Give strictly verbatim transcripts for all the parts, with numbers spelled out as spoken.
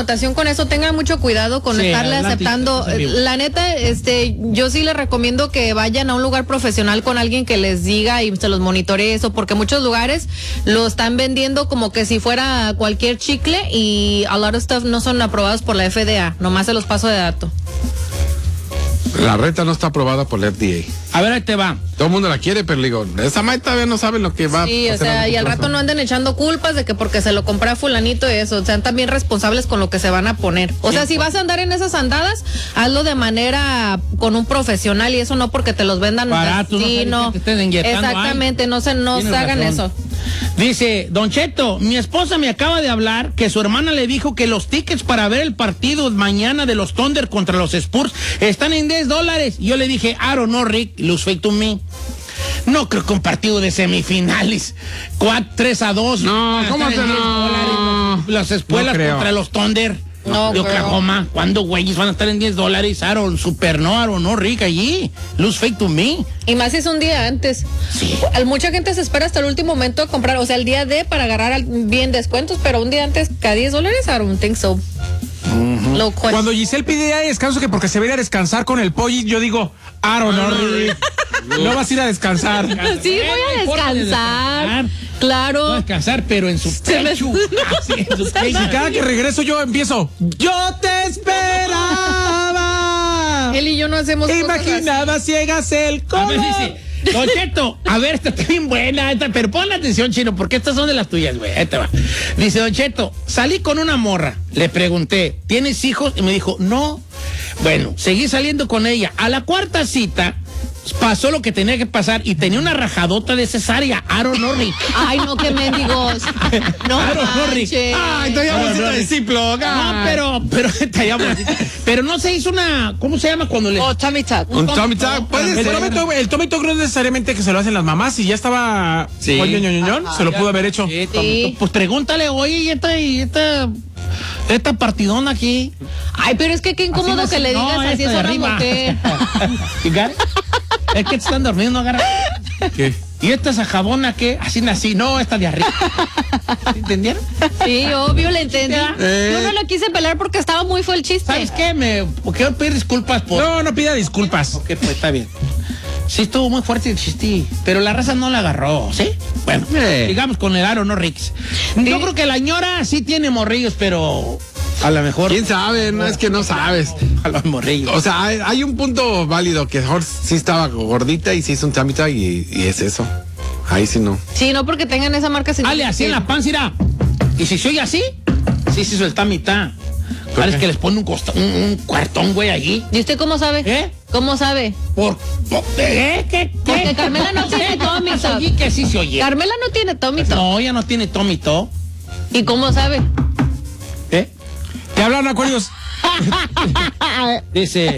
connotación con eso. Tengan mucho cuidado con Sí, estarle adelante, aceptando. La neta, este, yo sí les recomiendo que vayan a un lugar profesional con alguien que les diga y se los monitoree eso, porque muchos lugares lo están vendiendo como que si fuera cualquier chicle y a lot of stuff no son aprobados por la F D A. Nomás se los paso de dato. La reta no está aprobada por la F D A. A ver, ahí te va. Todo el mundo la quiere, pero digo, esa maíz todavía no sabe lo que va Sí, a o hacer. sea, y al rato no anden echando culpas de que porque se lo compré a fulanito y eso. O sean también responsables con lo que se van a poner. O sea, si vas a andar en esas andadas, hazlo de manera con un profesional y eso no porque te los vendan Barato, así, no sabes que te estén inyectando. Exactamente, Ay, no se, no se tienes hagan razón. eso. Dice, Don Cheto, mi esposa me acaba de hablar que su hermana le dijo que los tickets para ver el partido mañana de los Thunder contra los Spurs están en diez dólares. Yo le dije, I don't know, Rick, lose fake to me. No creo que un partido de semifinales, tres a dos. No, ¿cómo que no? Las espuelas No contra los Thunder No, de girl. Oklahoma. ¿Cuándo, güeyes, van a estar en diez dólares? Aaron, super no, Aaron, no, Rick, allí. Lose fake to me. Y más si es un día antes. Sí. Al- Mucha gente se espera hasta el último momento a comprar, o sea, el día de para agarrar al- bien descuentos, pero un día antes, cada diez dólares, I don't think so. Low question. Cuando Giselle pide descanso que porque se va a ir a descansar con el pollo, yo digo, Aaron, no, Rick, no vas a ir a descansar. Sí, voy a No importa de descansar. descansar. Claro. Va a descansar, pero en su Se me- pecho. Así, en su pecho. Y cada que regreso yo empiezo, yo te esperaba. Él y yo no hacemos cosas Imaginaba ciegas el A color. ver, dice, Don Cheto, a ver, esta está bien buena, esta, pero pon atención, Chino, porque estas son de las tuyas, güey. Ahí te va. Dice, Don Cheto, salí con una morra. Le pregunté, ¿tienes hijos? Y me dijo, no. Bueno, seguí saliendo con ella. A la cuarta cita, pasó lo que tenía que pasar y tenía una rajadota de cesárea. Aaron Norris. Ay, no, qué mendigos. No, Aaron Norris. manches. Ay, todavía No, bolsita no, de no. Ziploc. No, pero, pero, te llamo. Pero no se hizo una, ¿cómo se llama cuando le... Oh, tummy tuck. Un Tommy Tuck, puede El ser. Tommy Tuck- el Tommy Tuck no es necesariamente que se lo hacen las mamás. Si ya estaba Sí. con ñoñoñoñón, se lo pudo haber hecho. Sí, Sí. Pues pregúntale, oye, y esta, y esta, esta partidona aquí. Ay, pero es que qué incómodo Así que le no, digas así esta es de una arriba. mujer. You got it? Es que te están durmiendo, agarra. ¿Qué? ¿Y esta es a jabona qué? Así nací. No, esta de arriba. ¿Sí ¿Entendieron? Sí, obvio, le entendí. Eh. Yo no lo quise pelar porque estaba muy fue el chiste. ¿Sabes qué? Me quiero pedir disculpas por... No, no pida disculpas. Ok, pues está bien. Sí, estuvo muy fuerte el chiste, pero la raza no la agarró, ¿sí? Bueno, Eh. digamos con el Aaron, no Rix. Yo creo que la ñora sí tiene morrillos, pero a lo mejor... ¿Quién sabe? No es que no sabes. A los morrillos. O sea, hay, hay un punto válido que Horst sí estaba gordita y se hizo un Tommy Tuck y, y es eso. Ahí sí no. Sí, no porque tengan esa marca. Dale así en la panza, irá. Y si soy así, sí se suelta a mitad. Parece que les pone un, costa, un, un cuartón, güey, allí. ¿Y usted cómo sabe? ¿Eh? ¿Cómo sabe? Por, por- ¿eh? ¿Qué? ¿Qué? Porque Carmela no tiene Tommy Más Tuck. allí que sí se oye. Carmela no tiene Tommy Tuck. No, ella no tiene Tommy Tuck. ¿Y cómo sabe? ¿Eh? Te hablan acuerdos. Dice.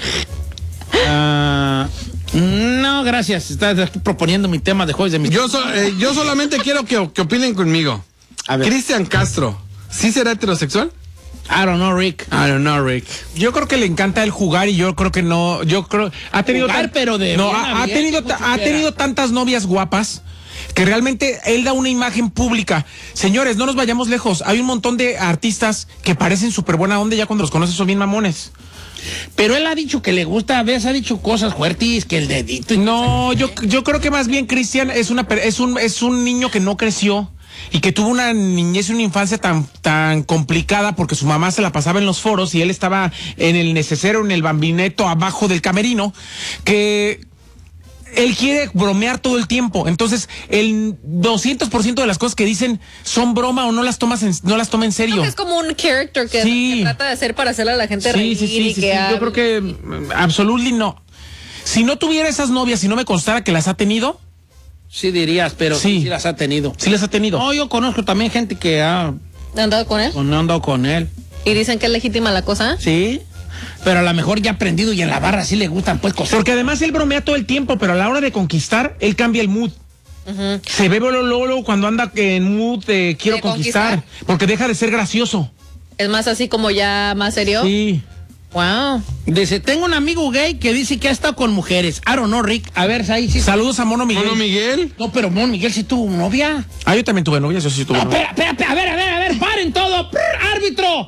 ah, no, gracias. Estás proponiendo mi tema de jueves de mi. Yo, so- eh, yo solamente quiero que, que opinen conmigo. A ver. Cristian Castro, ¿sí será heterosexual? I don't know, Rick. I don't know, Rick. Yo creo que le encanta el jugar y yo creo que no, yo creo ha tenido Jugar, tan- pero de no bien ha, ha abierto, tenido como ta- si ha fuera. tenido tantas novias guapas que realmente él da una imagen pública. Señores, no nos vayamos lejos. Hay un montón de artistas que parecen súper buena onda y ya cuando los conoces son bien mamones. Pero él ha dicho que le gusta, a veces ha dicho cosas fuertes, que el dedito. y- No, yo, yo creo que más bien Cristian es una per- es un es un niño que no creció y que tuvo una niñez y una infancia tan tan complicada porque su mamá se la pasaba en los foros y él estaba en el neceser, en el bambineto abajo del camerino, que él quiere bromear todo el tiempo. Entonces, el doscientos por ciento de las cosas que dicen son broma o no las tomas en, no las toma en serio. Creo que es como un character que, Sí. que trata de hacer para hacerle a la gente Sí, reír sí, sí, y sí, que sí. hable. Yo creo que mm, absolutely no. Si no tuviera esas novias, si no me constara que las ha tenido, Sí dirías, pero sí, Sí. sí las ha tenido. sí las ha tenido. No, yo conozco también gente que ha ¿Han andado con él? no andado con él. Y dicen que es legítima la cosa. Sí. Pero a lo mejor ya ha aprendido y en la barra sí le gustan pues cosas. Porque además él bromea todo el tiempo, pero a la hora de conquistar, él cambia el mood. Se ve luego, luego, luego cuando anda en mood de quiero ¿De conquistar, conquistar? porque deja de ser gracioso. Es más así como ya más serio. Sí. Wow. Dice, tengo un amigo gay que dice que ha estado con mujeres. I don't know, Rick. A ver, ahí sí. Saludos a Mono Miguel. Mono Miguel. No, pero Mon Miguel sí tuvo novia. Ah, yo también tuve novias, yo sí tuve No, novias. espera, espera, espera, a ver, a ver, a ver, paren todo. Prr, árbitro.